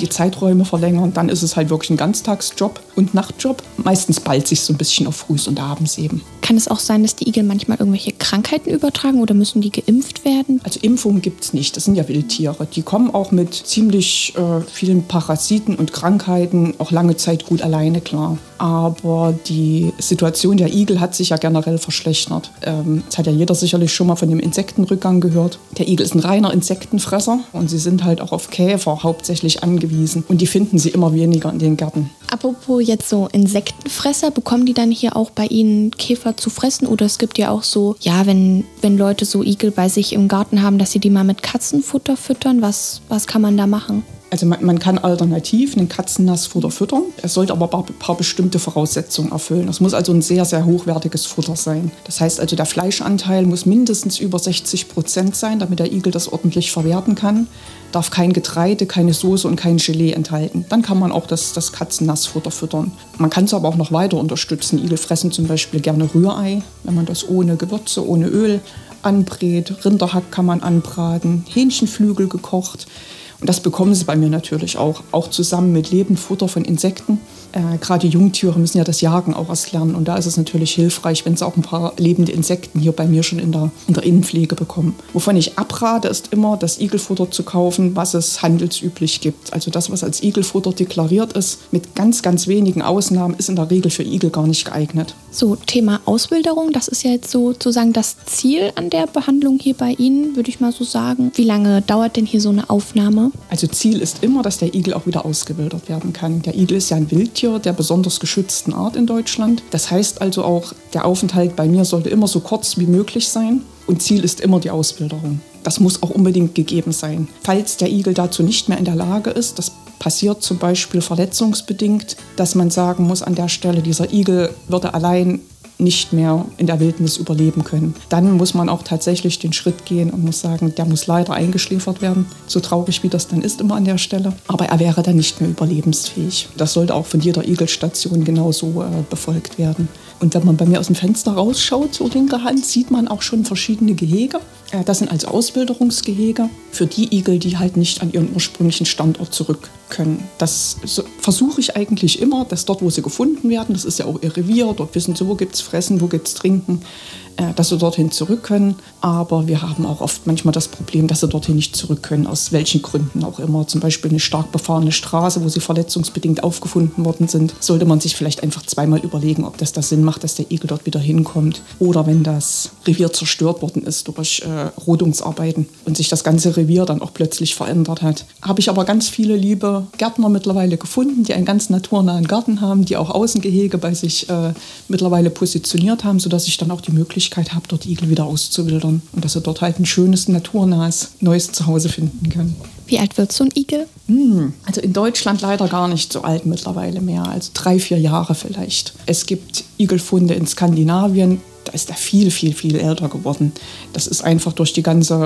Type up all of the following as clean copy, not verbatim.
die Zeiträume verlängern, dann ist es halt wirklich ein Ganztagsjob und Nachtjob. Meistens ballt sich so ein bisschen auf Frühs und Abends eben. Kann es auch sein, dass die Igel manchmal irgendwelche Krankheiten übertragen oder müssen die geimpft werden? Also Impfungen gibt es nicht, das sind ja Wildtiere. Die kommen auch mit ziemlich vielen Parasiten und Krankheiten auch lange Zeit gut alleine klar. Aber die Situation der Igel hat sich ja generell verschlechtert. Das hat ja jeder sicherlich schon mal von dem Insektenrückgang gehört. Der Igel ist ein reiner Insektenfresser und sie sind halt auch auf Käfer hauptsächlich angewiesen. Und die finden sie immer weniger in den Gärten. Apropos jetzt so Insektenfresser, bekommen die dann hier auch bei Ihnen Käfer zu fressen? Oder es gibt ja auch so, ja, wenn Leute so Igel bei sich im Garten haben, dass sie die mal mit Katzenfutter füttern. Was kann man da machen? Also man kann alternativ einen Katzennassfutter füttern. Es sollte aber ein paar bestimmte Voraussetzungen erfüllen. Es muss also ein sehr, sehr hochwertiges Futter sein. Das heißt also, der Fleischanteil muss mindestens über 60% sein, damit der Igel das ordentlich verwerten kann. Darf kein Getreide, keine Soße und kein Gelee enthalten. Dann kann man auch das Katzennassfutter füttern. Man kann es aber auch noch weiter unterstützen. Igel fressen zum Beispiel gerne Rührei, wenn man das ohne Gewürze, ohne Öl anbrät. Rinderhack kann man anbraten, Hähnchenflügel gekocht. Und das bekommen sie bei mir natürlich auch zusammen mit Lebendfutter von Insekten. Gerade die Jungtiere müssen ja das Jagen auch erst lernen. Und da ist es natürlich hilfreich, wenn sie auch ein paar lebende Insekten hier bei mir schon in der Innenpflege bekommen. Wovon ich abrate, ist immer, das Igelfutter zu kaufen, was es handelsüblich gibt. Also das, was als Igelfutter deklariert ist, mit ganz, ganz wenigen Ausnahmen, ist in der Regel für Igel gar nicht geeignet. So, Thema Auswilderung, das ist ja jetzt sozusagen das Ziel an der Behandlung hier bei Ihnen, würde ich mal so sagen. Wie lange dauert denn hier so eine Aufnahme? Also Ziel ist immer, dass der Igel auch wieder ausgewildert werden kann. Der Igel ist ja ein Wildtier der besonders geschützten Art in Deutschland. Das heißt also auch, der Aufenthalt bei mir sollte immer so kurz wie möglich sein. Und Ziel ist immer die Auswilderung. Das muss auch unbedingt gegeben sein. Falls der Igel dazu nicht mehr in der Lage ist, das passiert zum Beispiel verletzungsbedingt, dass man sagen muss, an der Stelle, dieser Igel würde allein nicht mehr in der Wildnis überleben können. Dann muss man auch tatsächlich den Schritt gehen und muss sagen, der muss leider eingeschläfert werden. So traurig wie das dann ist immer an der Stelle. Aber er wäre dann nicht mehr überlebensfähig. Das sollte auch von jeder Igelstation genauso befolgt werden. Und wenn man bei mir aus dem Fenster rausschaut, so linke Hand, sieht man auch schon verschiedene Gehege. Das sind also Auswilderungsgehege für die Igel, die halt nicht an ihren ursprünglichen Standort zurück können. Das versuche ich eigentlich immer, dass dort, wo sie gefunden werden, das ist ja auch ihr Revier, dort wissen sie, wo gibt es Fressen, wo gibt es Trinken, dass sie dorthin zurück können. Aber wir haben auch oft manchmal das Problem, dass sie dorthin nicht zurück können, aus welchen Gründen auch immer. Zum Beispiel eine stark befahrene Straße, wo sie verletzungsbedingt aufgefunden worden sind. Sollte man sich vielleicht einfach zweimal überlegen, ob das Sinn macht, dass der Igel dort wieder hinkommt. Oder wenn das Revier zerstört worden ist durch Rodungsarbeiten und sich das ganze Revier dann auch plötzlich verändert hat. Habe ich aber ganz viele liebe Gärtner mittlerweile gefunden, die einen ganz naturnahen Garten haben, die auch Außengehege bei sich mittlerweile positioniert haben, sodass ich dann auch die Möglichkeit habe, dort Igel wieder auszuwildern und dass sie dort halt ein schönes, naturnahes, neues Zuhause finden können. Wie alt wird so ein Igel? Also in Deutschland leider gar nicht so alt mittlerweile mehr, also 3-4 Jahre vielleicht. Es gibt Igelfunde in Skandinavien, da ist er viel, viel, viel älter geworden. Das ist einfach durch die ganze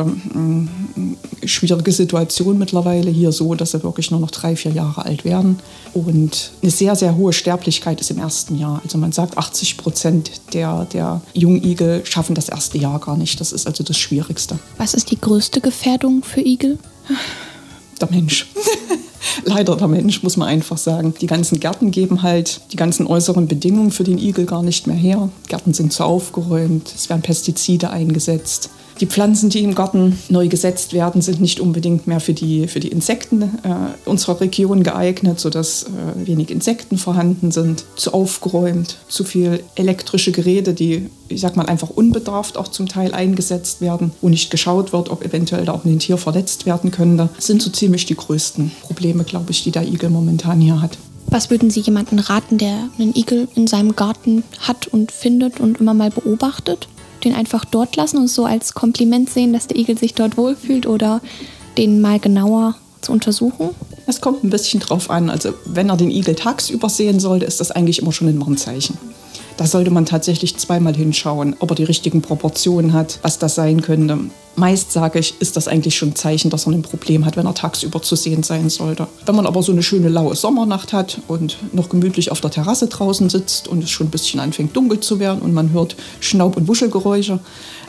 schwierige Situation mittlerweile hier so, dass sie wirklich nur noch 3-4 Jahre alt werden. Und eine sehr, sehr hohe Sterblichkeit ist im ersten Jahr. Also man sagt, 80% der Jungigel schaffen das erste Jahr gar nicht. Das ist also das Schwierigste. Was ist die größte Gefährdung für Igel? Der Mensch. Leider der Mensch, muss man einfach sagen. Die ganzen Gärten geben halt die ganzen äußeren Bedingungen für den Igel gar nicht mehr her. Gärten sind zu aufgeräumt, es werden Pestizide eingesetzt. Die Pflanzen, die im Garten neu gesetzt werden, sind nicht unbedingt mehr für die Insekten unserer Region geeignet, sodass wenig Insekten vorhanden sind. Zu aufgeräumt, zu viel elektrische Geräte, die, ich sag mal, einfach unbedarft auch zum Teil eingesetzt werden, wo nicht geschaut wird, ob eventuell da auch ein Tier verletzt werden könnte. Das sind so ziemlich die größten Probleme, glaube ich, die der Igel momentan hier hat. Was würden Sie jemandem raten, der einen Igel in seinem Garten hat und findet und immer mal beobachtet? Den einfach dort lassen und es so als Kompliment sehen, dass der Igel sich dort wohlfühlt oder den mal genauer zu untersuchen? Es kommt ein bisschen drauf an. Also wenn er den Igel tagsüber sehen sollte, ist das eigentlich immer schon ein Warnzeichen. Da sollte man tatsächlich zweimal hinschauen, ob er die richtigen Proportionen hat, was das sein könnte. Meist, sage ich, ist das eigentlich schon ein Zeichen, dass er ein Problem hat, wenn er tagsüber zu sehen sein sollte. Wenn man aber so eine schöne laue Sommernacht hat und noch gemütlich auf der Terrasse draußen sitzt und es schon ein bisschen anfängt dunkel zu werden und man hört Schnaub- und Wuschelgeräusche,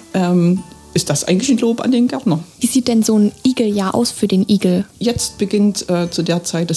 ist das eigentlich ein Lob an den Gärtner. Wie sieht denn so ein Igeljahr aus für den Igel? Jetzt beginnt zu der Zeit